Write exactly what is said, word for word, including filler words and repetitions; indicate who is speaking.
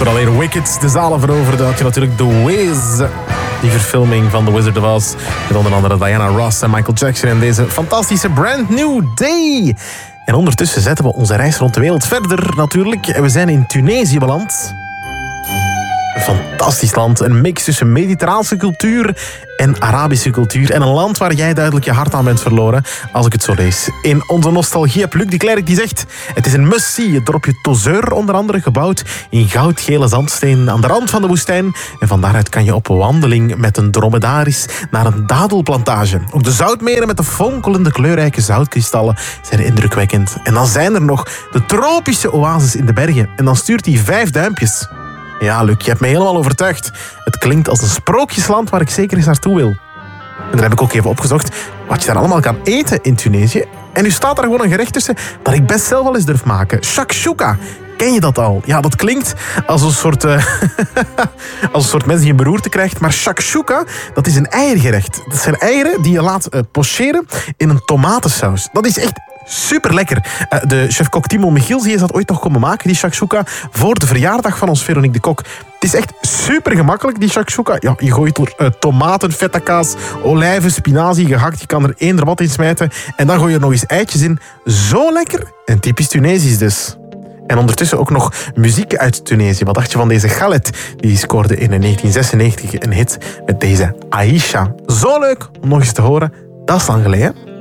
Speaker 1: Vooraleer Wicked de zalen veroverde, had je natuurlijk The Wiz. Die verfilming van The Wizard of Oz. Met onder andere Diana Ross en Michael Jackson en deze fantastische Brand New Day. En ondertussen zetten we onze reis rond de wereld verder natuurlijk. En we zijn in Tunesië beland. Een fantastisch land. Een mix tussen mediterraanse cultuur en Arabische cultuur. En een land waar jij duidelijk je hart aan bent verloren, als ik het zo lees. In onze nostalgie heb Luc de Klerk die zegt: het is een must-see. Het dorpje Tozeur onder andere, gebouwd in goudgele zandsteen aan de rand van de woestijn. En van daaruit kan je op wandeling met een dromedaris naar een dadelplantage. Ook de zoutmeren met de fonkelende kleurrijke zoutkristallen zijn indrukwekkend. En dan zijn er nog de tropische oases in de bergen. En dan stuurt hij vijf duimpjes. Ja, Luc, je hebt me helemaal overtuigd. Het klinkt als een sprookjesland waar ik zeker eens naartoe wil. En dan heb ik ook even opgezocht wat je daar allemaal kan eten in Tunesië. En nu staat er gewoon een gerecht tussen dat ik best zelf wel eens durf maken. Shakshuka. Ken je dat al? Ja, dat klinkt als een soort, uh, als een soort mens die een beroerte krijgt. Maar shakshuka, dat is een eiergerecht. Dat zijn eieren die je laat uh, pocheren in een tomatensaus. Dat is echt super lekker. Uh, de chef-kok Timo Michiels die is dat ooit nog komen maken, die shakshuka, voor de verjaardag van ons Veronique de Kok. Het is echt super gemakkelijk, die shakshuka. Ja, je gooit er uh, tomaten, feta kaas, olijven, spinazie gehakt. Je kan er één wat in smijten. En dan gooi je er nog eens eitjes in. Zo lekker en typisch Tunesisch dus. En ondertussen ook nog muziek uit Tunesië. Wat dacht je van deze Khaled? Die scoorde in negentien zesennegentig een hit met deze Aisha. Zo leuk om nog eens te horen. Dat is lang geleden.